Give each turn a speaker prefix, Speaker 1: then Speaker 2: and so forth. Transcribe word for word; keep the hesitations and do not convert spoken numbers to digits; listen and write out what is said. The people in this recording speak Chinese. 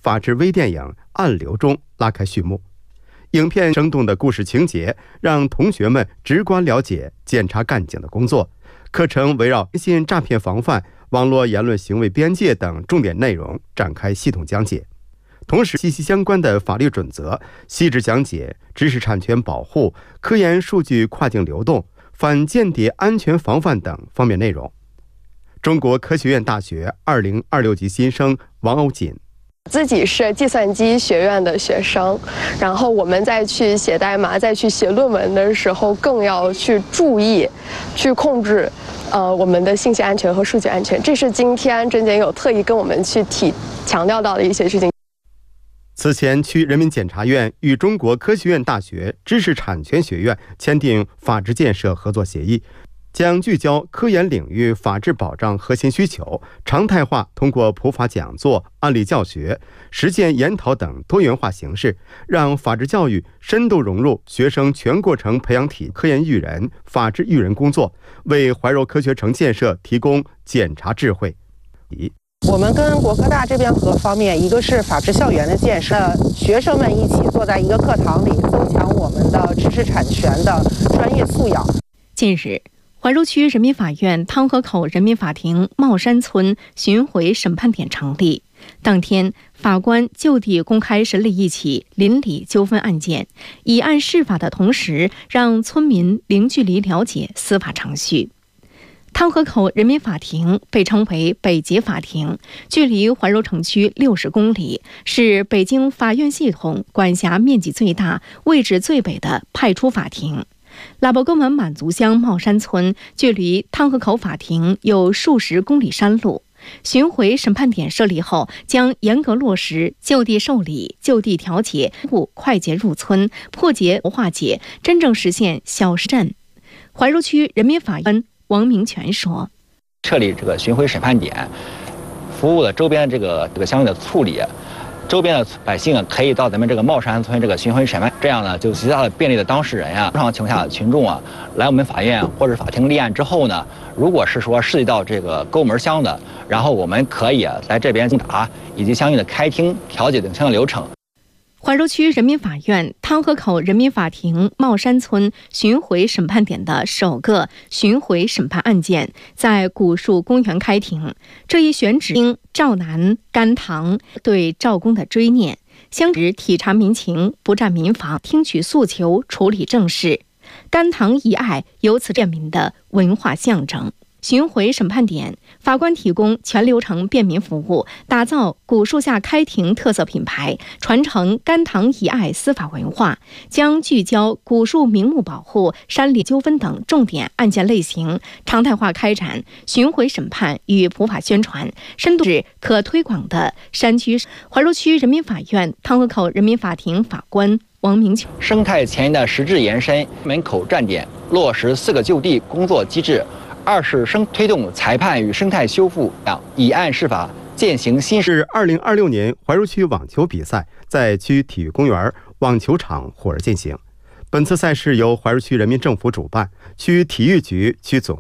Speaker 1: 法治微电影《暗流》中拉开序幕。影片生动的故事情节让同学们直观了解检察干警的工作。课程围绕微信诈骗防范、网络言论行为边界等重点内容展开系统讲解，同时息息相关的法律准则细致讲解知识产权保护、科研数据跨境流动、反间谍安全防范等方面内容。中国科学院大学二零二六级新生王欧锦。
Speaker 2: 自己是计算机学院的学生，然后我们再去写代码、再去写论文的时候，更要去注意、去控制，呃，我们的信息安全和数据安全。这是今天甄检有特意跟我们去提强调到的一些事情。
Speaker 1: 此前，区人民检察院与中国科学院大学知识产权学院签订法治建设合作协议。将聚焦科研领域法治保障核心需求，常态化通过普法讲座、案例教学、实践研讨等多元化形式，让法治教育深度融入学生全过程培养体科研育人、法治育人工作，为怀柔科学城建设提供检察智慧。
Speaker 3: 我们跟国科大这边合作方面，一个是法治校园的建设，学生们一起坐在一个课堂里，增强我们的知识产权的专业素养。
Speaker 4: 近日，怀柔区人民法院汤河口人民法庭茂山村巡回审判点成立。当天，法官就地公开审理一起邻里纠纷案件，以案释法的同时，让村民零距离了解司法程序。汤河口人民法庭被称为北捷法庭，距离怀柔城区六十公里，是北京法院系统管辖面积最大、位置最北的派出法庭。喇叭沟门满族乡茂山村距离汤河口法庭有数十公里山路。巡回审判点设立后，将严格落实就地受理、就地调解、快捷入村、破解化解，真正实现小市镇。怀柔区人民法院王明全说：“
Speaker 5: 设立这个巡回审判点，服务了周边这个这个乡的处理。”周边的百姓可以到咱们这个茂山村这个巡回审判，这样呢，就极大的便利的当事人呀、啊，通常情况下的群众啊，来我们法院或者法庭立案之后呢，如果是说涉及到这个沟门乡的，然后我们可以啊来这边送达以及相应的开庭、调解等相应流程。
Speaker 4: 怀柔区人民法院汤河口人民法庭茂山村巡回审判点的首个巡回审判案件在古树公园开庭。这一选址因赵南、甘棠对赵公的追念，相值体察民情，不占民房，听取诉求，处理正事。甘棠遗爱由此证明的文化象征。巡回审判点，法官提供全流程便民服务，打造古树下开庭特色品牌，传承甘棠遗爱司法文化，将聚焦古树名木保护、山里纠纷等重点案件类型，常态化开展巡回审判与普法宣传，深度是可推广的山区。怀柔区人民法院汤河口人民法庭法官王明全：
Speaker 5: 生态前沿的实质延伸，门口站点落实四个就地工作机制。二是生推动裁判与生态修复，以案释法，践行新
Speaker 1: 是二零二六年怀柔区网球比赛在区体育公园网球场火热进行。本次赛事由怀柔区人民政府主办，区体育局、区总